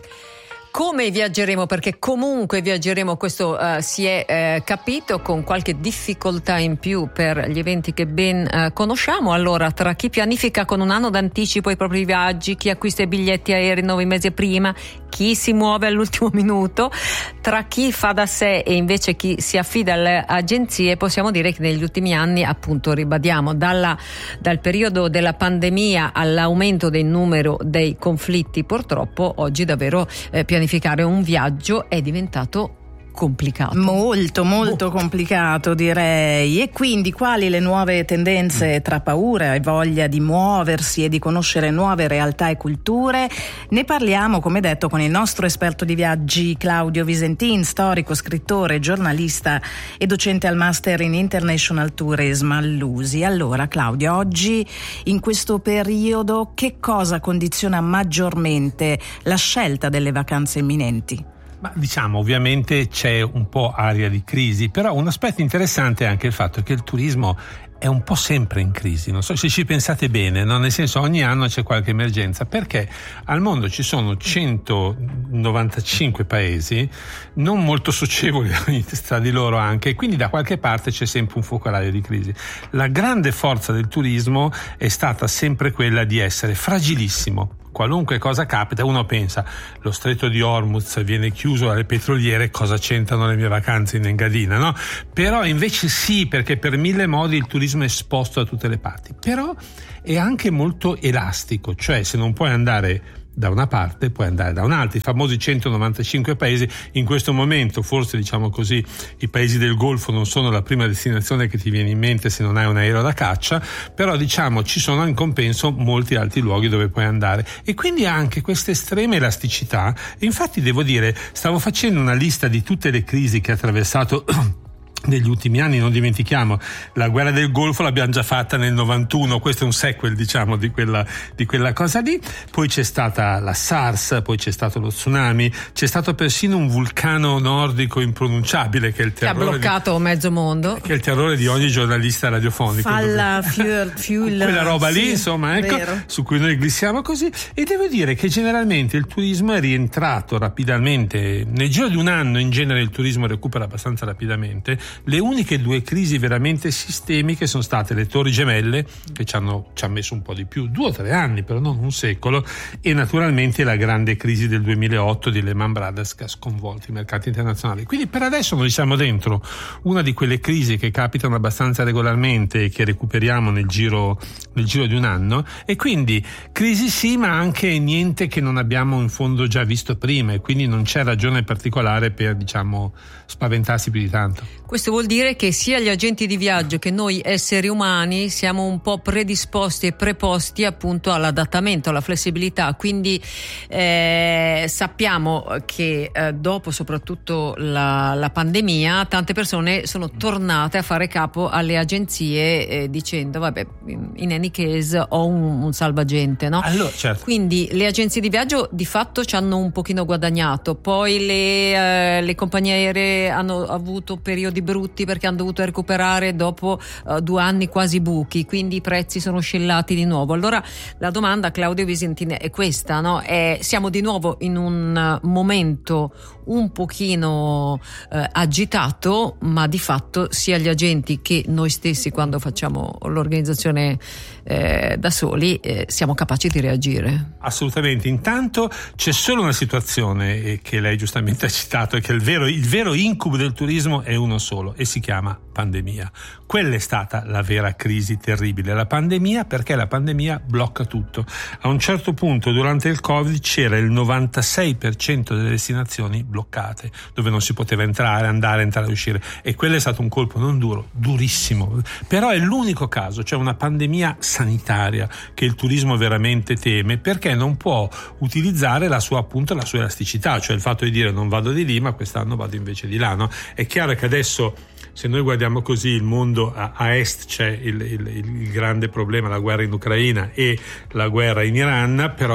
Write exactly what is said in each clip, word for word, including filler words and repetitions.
Come viaggeremo? Perché comunque viaggeremo, questo uh, si è uh, capito, con qualche difficoltà in più per gli eventi che ben uh, conosciamo. Allora, tra chi pianifica con un anno d'anticipo i propri viaggi, chi acquista i biglietti aerei nove mesi prima, chi si muove all'ultimo minuto, tra chi fa da sé e invece chi si affida alle agenzie, possiamo dire che negli ultimi anni, appunto, ribadiamo, dalla, dal periodo della pandemia all'aumento del numero dei conflitti, purtroppo oggi davvero eh, pianificare un viaggio è diventato complicato. Molto, molto complicato, direi. E quindi quali le nuove tendenze tra paura e voglia di muoversi e di conoscere nuove realtà e culture? Ne parliamo, come detto, con il nostro esperto di viaggi Claudio Visentin, storico, scrittore, giornalista e docente al Master in International Tourism all'U S I. Allora, Claudio, oggi in questo periodo che cosa condiziona maggiormente la scelta delle vacanze imminenti? Ma diciamo, ovviamente c'è un po' aria di crisi, però un aspetto interessante è anche il fatto che il turismo è un po' sempre in crisi, non so se ci pensate bene, no? Nel senso, ogni anno c'è qualche emergenza, perché al mondo ci sono centonovantacinque paesi non molto socievoli tra di loro anche, e quindi da qualche parte c'è sempre un focolaio di crisi. La grande forza del turismo è stata sempre quella di essere fragilissimo. Qualunque cosa capita, uno pensa, lo stretto di Hormuz viene chiuso dalle petroliere, cosa c'entrano le mie vacanze in Engadina, no? Però invece sì, perché per mille modi il turismo è esposto da tutte le parti, però è anche molto elastico, cioè se non puoi andare da una parte puoi andare da un'altra. I famosi centonovantacinque paesi, in questo momento forse, diciamo così, i paesi del Golfo non sono la prima destinazione che ti viene in mente se non hai un aereo da caccia, però diciamo ci sono in compenso molti altri luoghi dove puoi andare, e quindi anche questa estrema elasticità. Infatti devo dire, stavo facendo una lista di tutte le crisi che ha attraversato negli ultimi anni. Non dimentichiamo, la guerra del Golfo l'abbiamo già fatta nel novantuno, questo è un sequel, diciamo, di quella, di quella cosa lì. Poi c'è stata la SARS, poi c'è stato lo tsunami, c'è stato persino un vulcano nordico impronunciabile che è il terrore, che ha bloccato di, mezzo mondo, che è il terrore di ogni giornalista radiofonico. Falla, fiul, fiul, quella roba lì, sì, insomma, ecco, vero, su cui noi glissiamo così. E devo dire che generalmente il turismo è rientrato rapidamente, nel giro di un anno in genere il turismo recupera abbastanza rapidamente. Le uniche due crisi veramente sistemiche sono state le Torri Gemelle, che ci hanno, ci hanno messo un po' di più, due o tre anni, però non un secolo, e naturalmente la grande crisi del duemilaotto di Lehman Brothers che ha sconvolto i mercati internazionali. Quindi per adesso noi siamo dentro una di quelle crisi che capitano abbastanza regolarmente e che recuperiamo nel giro, nel giro di un anno, e quindi crisi sì, ma anche niente che non abbiamo in fondo già visto prima, e quindi non c'è ragione particolare per, diciamo, spaventarsi più di tanto. Questo vuol dire che sia gli agenti di viaggio che noi esseri umani siamo un po' predisposti e preposti appunto all'adattamento, alla flessibilità, quindi eh, sappiamo che eh, dopo soprattutto la, la pandemia tante persone sono tornate a fare capo alle agenzie eh, dicendo vabbè, in any case ho un, un salvagente, no? Allora, certo. Quindi le agenzie di viaggio di fatto ci hanno un pochino guadagnato, poi le, eh, le compagnie aeree hanno avuto periodi brutti perché hanno dovuto recuperare dopo uh, due anni quasi buchi, quindi i prezzi sono oscillati di nuovo. Allora la domanda, Claudio Visentin, è questa, no? È, siamo di nuovo in un momento un pochino uh, agitato, ma di fatto sia gli agenti che noi stessi, quando facciamo l'organizzazione eh, da soli, eh, siamo capaci di reagire. Assolutamente. Intanto c'è solo una situazione che lei giustamente ha citato, e che il vero, il vero incubo del turismo è uno solo, e si chiama pandemia. Quella è stata la vera crisi terribile, la pandemia, perché la pandemia blocca tutto. A un certo punto durante il Covid c'era il novantasei per cento delle destinazioni bloccate, dove non si poteva entrare, andare, entrare e uscire, e quello è stato un colpo non duro, durissimo, però è l'unico caso, cioè una pandemia sanitaria, che il turismo veramente teme, perché non può utilizzare la sua, appunto, la sua elasticità, cioè il fatto di dire non vado di lì ma quest'anno vado invece di là, no? È chiaro che adesso, se noi guardiamo così il mondo, a, a est c'è il, il, il grande problema, la guerra in Ucraina e la guerra in Iran, però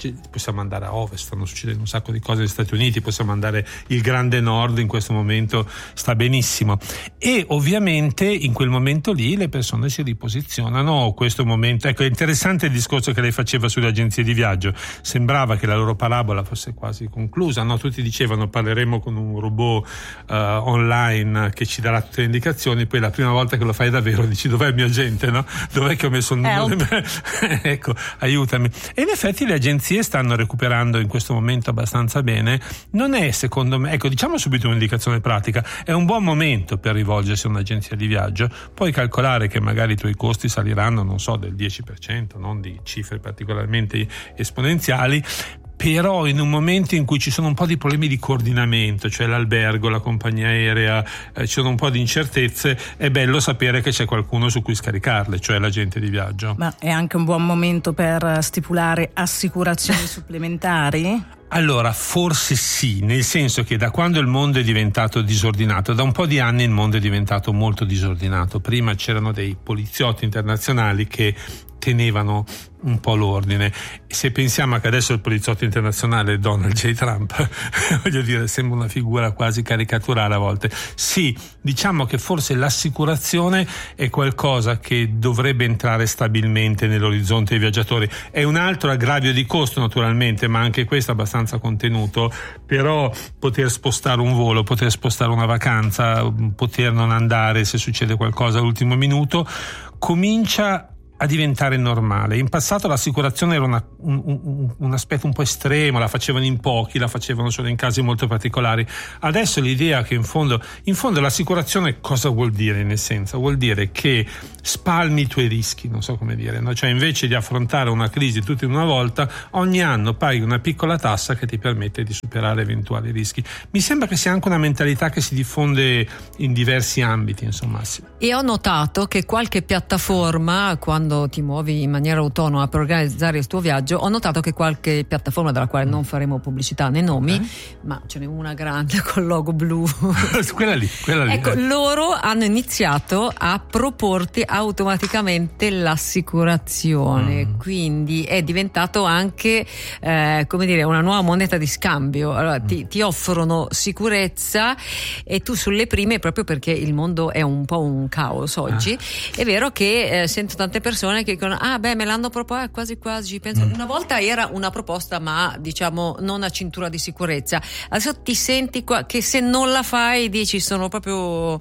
possiamo andare a ovest, stanno succedendo un sacco di cose negli Stati Uniti, possiamo andare il grande nord in questo momento sta benissimo, e ovviamente in quel momento lì le persone si riposizionano. Questo momento, ecco, è interessante il discorso che lei faceva sulle agenzie di viaggio, sembrava che la loro parabola fosse quasi conclusa, no? Tutti dicevano parleremo con un robot uh, online che ci darà tutte le indicazioni, poi la prima volta che lo fai davvero dici dov'è il mio agente, no? Dov'è che ho messo il numero? Ecco, aiutami. E in effetti le agenzie stanno recuperando in questo momento abbastanza bene. Non è, secondo me, ecco, diciamo subito un'indicazione pratica, è un buon momento per rivolgersi a un'agenzia di viaggio. Puoi calcolare che magari i tuoi costi saliranno, non so, del dieci per cento, non di cifre particolarmente esponenziali, però in un momento in cui ci sono un po' di problemi di coordinamento, cioè l'albergo, la compagnia aerea, eh, ci sono un po' di incertezze, è bello sapere che c'è qualcuno su cui scaricarle, cioè l'agente di viaggio. Ma è anche un buon momento per stipulare assicurazioni supplementari? Allora, forse sì, nel senso che da quando il mondo è diventato disordinato, da un po' di anni il mondo è diventato molto disordinato. Prima c'erano dei poliziotti internazionali che tenevano un po' l'ordine. Se pensiamo che adesso il poliziotto internazionale è Donald J. Trump, voglio dire, sembra una figura quasi caricaturale a volte. Sì, diciamo che forse l'assicurazione è qualcosa che dovrebbe entrare stabilmente nell'orizzonte dei viaggiatori. È un altro aggravio di costo naturalmente, ma anche questo abbastanza contenuto, però poter spostare un volo, poter spostare una vacanza, poter non andare se succede qualcosa all'ultimo minuto, comincia a diventare normale. In passato l'assicurazione era una, un, un, un aspetto un po' estremo, la facevano in pochi, la facevano solo in casi molto particolari. Adesso l'idea che in fondo, in fondo l'assicurazione cosa vuol dire in essenza? Vuol dire che spalmi i tuoi rischi, non so come dire, no? Cioè invece di affrontare una crisi tutta in una volta, ogni anno paghi una piccola tassa che ti permette di superare eventuali rischi. Mi sembra che sia anche una mentalità che si diffonde in diversi ambiti, insomma. E ho notato che qualche piattaforma, quando ti muovi in maniera autonoma per organizzare il tuo viaggio, ho notato che qualche piattaforma della quale non faremo pubblicità né nomi, eh? ma ce n'è una grande col logo blu, quella lì, quella lì. Ecco, loro hanno iniziato a proporti automaticamente l'assicurazione, mm. quindi è diventato anche eh, come dire una nuova moneta di scambio. Allora, mm. ti, ti offrono sicurezza e tu sulle prime, proprio perché il mondo è un po' un caos oggi, ah. è vero che eh, sento tante persone che dicono ah beh me l'hanno proposto, quasi quasi penso. Mm. Una volta era una proposta ma diciamo non a cintura di sicurezza, adesso ti senti qua che se non la fai dici sono proprio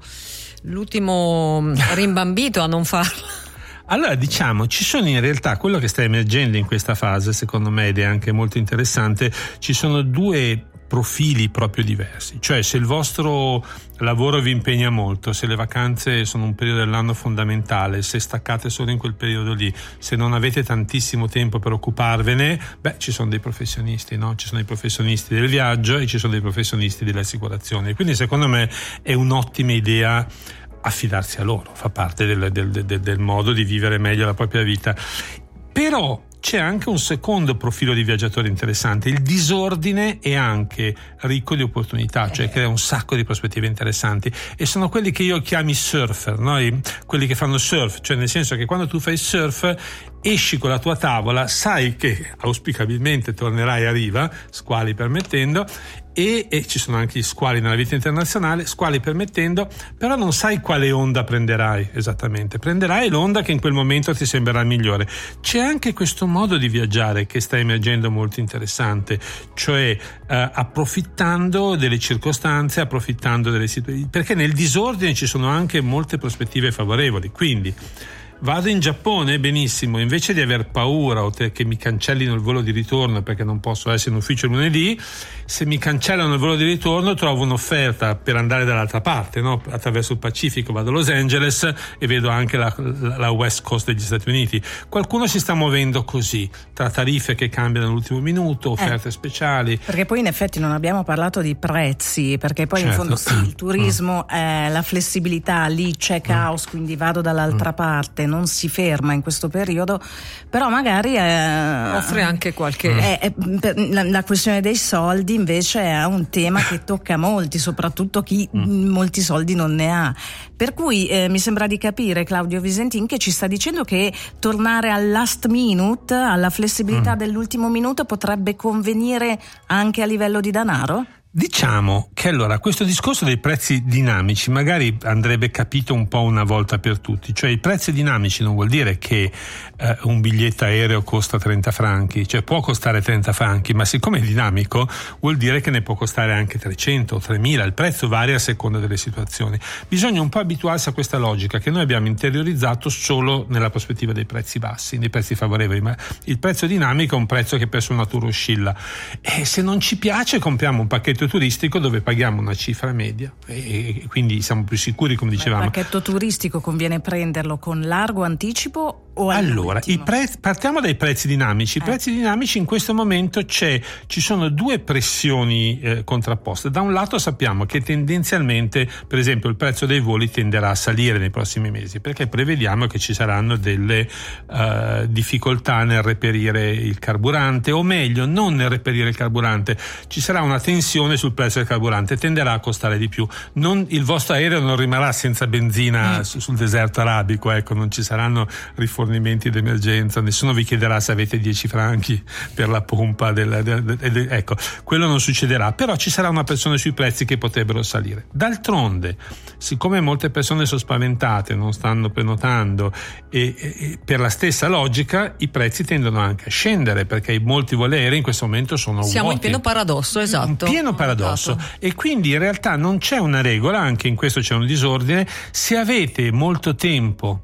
l'ultimo rimbambito a non farla. Allora diciamo, ci sono in realtà, quello che sta emergendo in questa fase secondo me ed è anche molto interessante, ci sono due profili proprio diversi, cioè se il vostro lavoro vi impegna molto, se le vacanze sono un periodo dell'anno fondamentale, se staccate solo in quel periodo lì, se non avete tantissimo tempo per occuparvene, beh ci sono dei professionisti, no? Ci sono dei professionisti del viaggio e ci sono dei professionisti delle assicurazioni, quindi secondo me è un'ottima idea affidarsi a loro, fa parte del, del, del, del modo di vivere meglio la propria vita. Però c'è anche un secondo profilo di viaggiatori interessante. Il disordine è anche ricco di opportunità, cioè crea un sacco di prospettive interessanti, e sono quelli che io chiami surfer, no? I, quelli che fanno surf, cioè nel senso che quando tu fai surf esci con la tua tavola, sai che auspicabilmente tornerai a riva, squali permettendo, e, e ci sono anche gli squali nella vita internazionale, squali permettendo, però non sai quale onda prenderai esattamente, prenderai l'onda che in quel momento ti sembrerà migliore. C'è anche questo modo di viaggiare che sta emergendo molto interessante, cioè eh, approfittando delle circostanze, approfittando delle situazioni, perché nel disordine ci sono anche molte prospettive favorevoli. Quindi vado in Giappone, benissimo, invece di aver paura o te, che mi cancellino il volo di ritorno perché non posso essere in ufficio lunedì, se mi cancellano il volo di ritorno trovo un'offerta per andare dall'altra parte, no? Attraverso il Pacifico vado a Los Angeles e vedo anche la, la, la West Coast degli Stati Uniti. Qualcuno si sta muovendo così, tra tariffe che cambiano all'ultimo minuto, offerte eh, speciali. Perché poi in effetti non abbiamo parlato di prezzi, perché poi certo. in fondo sì, il turismo, mm. eh, la flessibilità lì, check house, mm. quindi vado dall'altra mm. parte, non si ferma in questo periodo, però magari è, offre anche qualche è, è, la, la questione dei soldi invece è un tema che tocca molti, soprattutto chi mm. molti soldi non ne ha, per cui eh, mi sembra di capire Claudio Visentin che ci sta dicendo che tornare al last minute, alla flessibilità mm. dell'ultimo minuto potrebbe convenire anche a livello di denaro? Diciamo che allora questo discorso dei prezzi dinamici magari andrebbe capito un po' una volta per tutti, cioè i prezzi dinamici non vuol dire che eh, un biglietto aereo costa trenta franchi, cioè può costare trenta franchi, ma siccome è dinamico vuol dire che ne può costare anche trecento o tremila, il prezzo varia a seconda delle situazioni. Bisogna un po' abituarsi a questa logica che noi abbiamo interiorizzato solo nella prospettiva dei prezzi bassi, dei prezzi favorevoli, ma il prezzo dinamico è un prezzo che per sua natura oscilla e se non ci piace compriamo un pacchetto turistico dove paghiamo una cifra media e quindi siamo più sicuri, come dicevamo. Il pacchetto turistico conviene prenderlo con largo anticipo o allora i pre- partiamo dai prezzi dinamici. I eh. prezzi dinamici in questo momento c'è ci sono due pressioni eh, contrapposte. Da un lato sappiamo che tendenzialmente, per esempio, il prezzo dei voli tenderà a salire nei prossimi mesi perché prevediamo che ci saranno delle uh, difficoltà nel reperire il carburante, o meglio non nel reperire il carburante, ci sarà una tensione sul prezzo del carburante, tenderà a costare di più. Non, il vostro aereo non rimarrà senza benzina mm. su, sul deserto arabico, ecco, non ci saranno rifornimenti d'emergenza, nessuno vi chiederà se avete dieci franchi per la pompa del, del, del, del, ecco, quello non succederà, però ci sarà una pressione sui prezzi che potrebbero salire. D'altronde, siccome molte persone sono spaventate, non stanno prenotando e, e per la stessa logica i prezzi tendono anche a scendere perché molti voli aerei in questo momento sono siamo vuoti. in pieno paradosso, esatto. Un pieno paradosso, e quindi in realtà non c'è una regola, anche in questo c'è un disordine. Se avete molto tempo,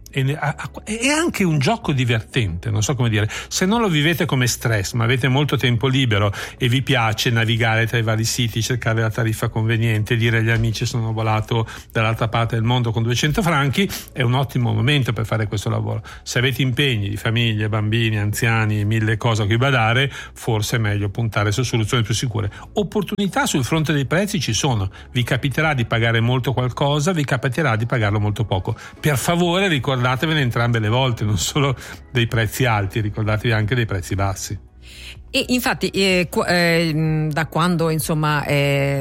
è anche un gioco divertente, non so come dire, se non lo vivete come stress ma avete molto tempo libero e vi piace navigare tra i vari siti, cercare la tariffa conveniente, dire agli amici sono volato dall'altra parte del mondo con duecento franchi, è un ottimo momento per fare questo lavoro. Se avete impegni di famiglie, bambini, anziani, mille cose a cui badare, forse è meglio puntare su soluzioni più sicure. Opportunità sul fronte dei prezzi ci sono, vi capiterà di pagare molto qualcosa, vi capiterà di pagarlo molto poco. Per favore ricordatevene entrambe le volte, non solo dei prezzi alti, ricordatevi anche dei prezzi bassi. E infatti eh, eh, da quando insomma è,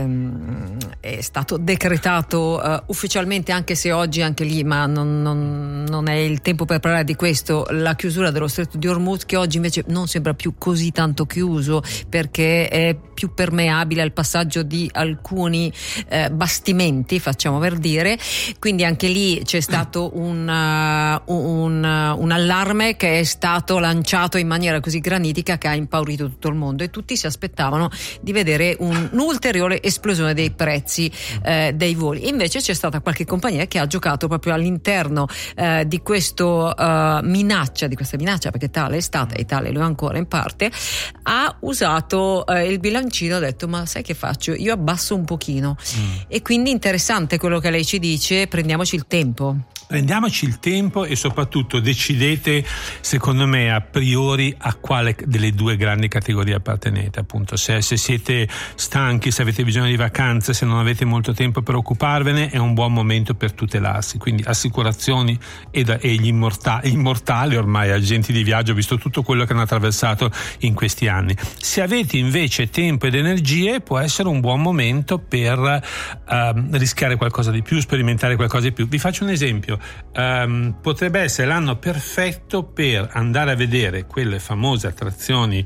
è stato decretato uh, ufficialmente, anche se oggi anche lì, ma non, non, non è il tempo per parlare di questo, la chiusura dello stretto di Hormuz, che oggi invece non sembra più così tanto chiuso perché è più permeabile al passaggio di alcuni eh, bastimenti, facciamo per dire, quindi anche lì c'è stato un, uh, un, uh, un allarme che è stato lanciato in maniera così granitica che ha impaurito tutto il mondo e tutti si aspettavano di vedere un, un'ulteriore esplosione dei prezzi eh, dei voli. Invece c'è stata qualche compagnia che ha giocato proprio all'interno eh, di questo uh, minaccia, di questa minaccia, perché tale è stata e tale lo è ancora in parte, ha usato eh, il bilancino, ha detto ma sai che faccio? Io abbasso un pochino mm. e quindi interessante quello che lei ci dice, prendiamoci il tempo. Prendiamoci il tempo e soprattutto decidete, secondo me, a priori a quale delle due grandi categorie appartenete. Appunto, se, se siete stanchi, se avete bisogno di vacanze, se non avete molto tempo per occuparvene, è un buon momento per tutelarsi. Quindi assicurazioni e, da, e gli immortali, immortali ormai agenti di viaggio, visto tutto quello che hanno attraversato in questi anni. Se avete invece tempo ed energie, può essere un buon momento per uh, rischiare qualcosa di più, sperimentare qualcosa di più. Vi faccio un esempio. Um, potrebbe essere l'anno perfetto per andare a vedere quelle famose attrazioni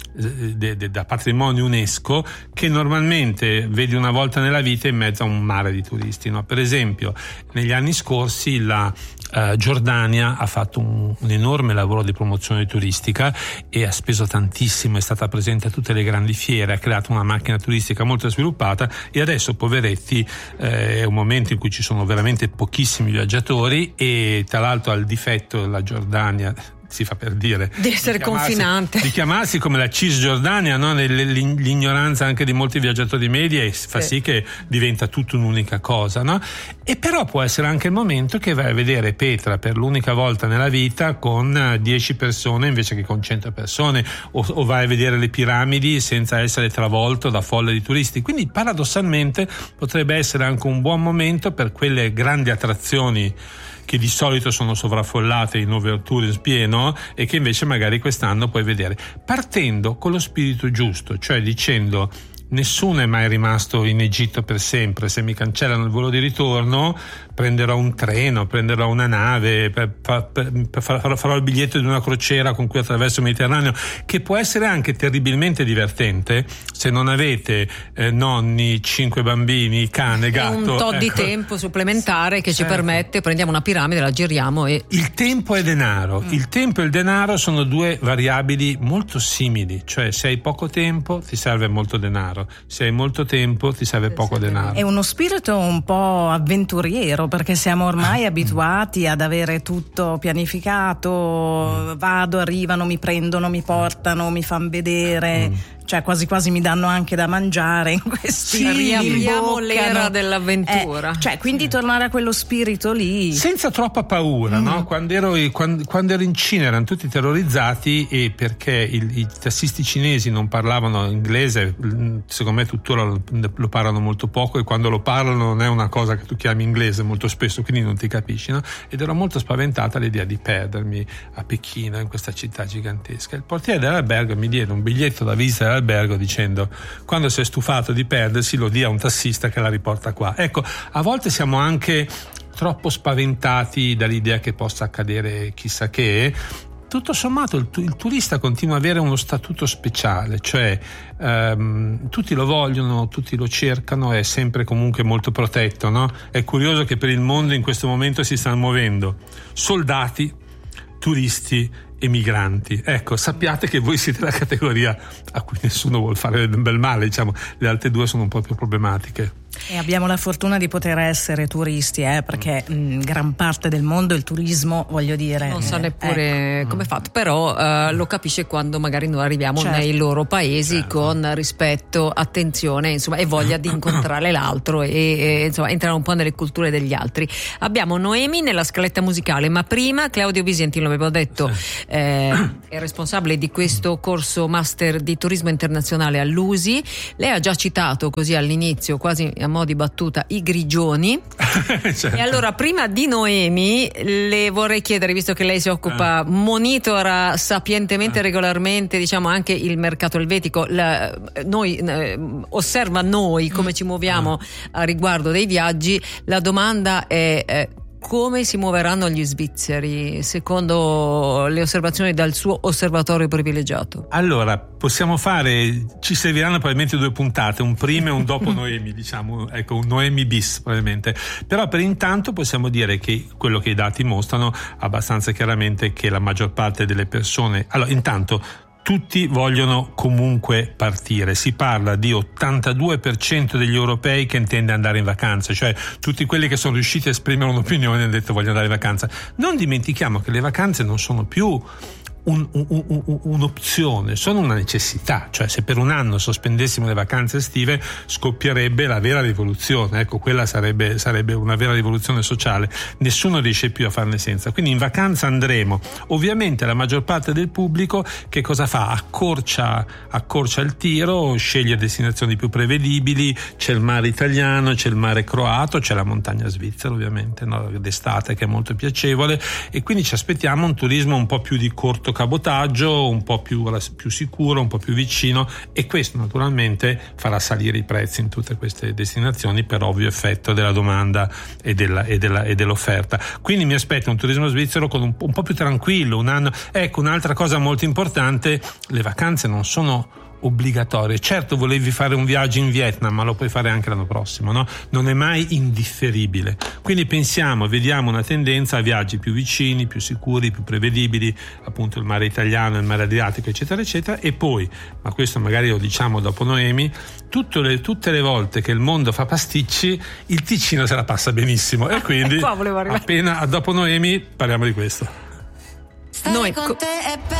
de, de, da patrimonio UNESCO che normalmente vedi una volta nella vita in mezzo a un mare di turisti, no? Per esempio, negli anni scorsi la Uh, Giordania ha fatto un, un enorme lavoro di promozione turistica e ha speso tantissimo, è stata presente a tutte le grandi fiere, ha creato una macchina turistica molto sviluppata e adesso, poveretti, eh, è un momento in cui ci sono veramente pochissimi viaggiatori e tra l'altro ha il difetto la Giordania, si fa per dire, di essere di chiamarsi, confinante, di chiamarsi come la Cisgiordania, no? L'ignoranza anche di molti viaggiatori media fa sì. sì che diventa tutto un'unica cosa, no? E però può essere anche il momento che vai a vedere Petra per l'unica volta nella vita con dieci persone invece che con cento persone, o, o vai a vedere le piramidi senza essere travolto da folle di turisti. Quindi paradossalmente potrebbe essere anche un buon momento per quelle grandi attrazioni che di solito sono sovraffollate in overtourism pieno e che invece magari quest'anno puoi vedere, partendo con lo spirito giusto, cioè dicendo: nessuno è mai rimasto in Egitto per sempre, se mi cancellano il volo di ritorno prenderò un treno, prenderò una nave, per, per, per, farò, farò il biglietto di una crociera con cui attraverso il Mediterraneo, che può essere anche terribilmente divertente se non avete eh, nonni, cinque bambini, cane, gatto. E un tot ecco. di tempo supplementare che certo. ci permette, prendiamo una piramide, la giriamo e... Il tempo e denaro. Mm. Il tempo e il denaro sono due variabili molto simili, cioè se hai poco tempo ti serve molto denaro, se hai molto tempo ti serve poco denaro. È uno spirito un po' avventuriero, perché siamo ormai mm. abituati ad avere tutto pianificato, mm. vado, arrivano, mi prendono, mi portano, mi fanno vedere, mm. cioè quasi quasi mi danno anche da mangiare in questi sì, riapriamo l'era dell'avventura, eh, cioè quindi tornare a quello spirito lì senza troppa paura, mm. no? Quando ero, quando, quando ero in Cina erano tutti terrorizzati, e perché il, i tassisti cinesi non parlavano inglese, secondo me tuttora lo, lo parlano molto poco, e quando lo parlano non è una cosa che tu chiami inglese molto spesso, quindi non ti capisci, no? Ed ero molto spaventata l'idea di perdermi a Pechino, in questa città gigantesca. Il portiere dell'albergo mi diede un biglietto da visita dell'albergo dicendo: quando sei stufato di perdersi lo dia a un tassista che la riporta qua. Ecco, a volte siamo anche troppo spaventati dall'idea che possa accadere chissà che. Tutto sommato il, il turista continua ad avere uno statuto speciale, cioè ehm, tutti lo vogliono, tutti lo cercano, è sempre comunque molto protetto, no? È curioso che per il mondo in questo momento si stanno muovendo soldati, turisti e migranti. Ecco, sappiate che voi siete la categoria a cui nessuno vuol fare un bel male, diciamo. Le altre due sono un po' più problematiche. E abbiamo la fortuna di poter essere turisti, eh, perché in gran parte del mondo il turismo, voglio dire, non sa eh, neppure ecco. come è fatto, però eh, lo capisce quando magari noi arriviamo certo. nei loro paesi certo. con rispetto, attenzione, insomma, e voglia di incontrare l'altro e, e insomma entrare un po' nelle culture degli altri. Abbiamo Noemi nella scaletta musicale, ma prima Claudio Visentini, lo avevo detto, sì. eh, è responsabile di questo corso master di turismo internazionale all'U S I. Lei ha già citato così all'inizio, quasi a mo' di battuta, i grigioni. Certo. E allora, prima di Noemi, le vorrei chiedere, visto che lei si occupa, eh. monitora sapientemente, eh. regolarmente, diciamo, anche il mercato elvetico, la, noi eh, osserva noi come mm. ci muoviamo eh. a riguardo dei viaggi. La domanda è eh, come si muoveranno gli svizzeri secondo le osservazioni dal suo osservatorio privilegiato? Allora, possiamo fare, ci serviranno probabilmente due puntate, un prima e un dopo Noemi, diciamo, ecco, un Noemi bis probabilmente. Però per intanto possiamo dire che quello che i dati mostrano abbastanza chiaramente, che la maggior parte delle persone, allora intanto tutti vogliono comunque partire. Si parla di ottantadue per cento degli europei che intende andare in vacanza, cioè tutti quelli che sono riusciti a esprimere un'opinione e hanno detto voglio andare in vacanza. Non dimentichiamo che le vacanze non sono più Un, un, un, un'opzione, sono una necessità, cioè se per un anno sospendessimo le vacanze estive scoppierebbe la vera rivoluzione, ecco, quella sarebbe, sarebbe una vera rivoluzione sociale, nessuno riesce più a farne senza, quindi in vacanza andremo. Ovviamente la maggior parte del pubblico che cosa fa? Accorcia, accorcia il tiro, sceglie destinazioni più prevedibili, c'è il mare italiano, c'è il mare croato, c'è la montagna svizzera ovviamente, no? D'estate, che è molto piacevole, e quindi ci aspettiamo un turismo un po' più di corto cabotaggio, un po' più, più sicuro, un po' più vicino, e questo naturalmente farà salire i prezzi in tutte queste destinazioni per ovvio effetto della domanda e, della, e, della, e dell'offerta. Quindi mi aspetto un turismo svizzero con un, un po' più tranquillo, un anno. Ecco, un'altra cosa molto importante: le vacanze non sono obbligatorie. Certo, volevi fare un viaggio in Vietnam, ma lo puoi fare anche l'anno prossimo, no? Non è mai indifferibile. Quindi pensiamo, vediamo una tendenza a viaggi più vicini, più sicuri, più prevedibili, appunto il mare italiano, il mare Adriatico, eccetera, eccetera. E poi, ma questo magari lo diciamo dopo Noemi, tutte le, tutte le volte che il mondo fa pasticci, il Ticino se la passa benissimo. E quindi, appena dopo Noemi, parliamo di questo. Noi co-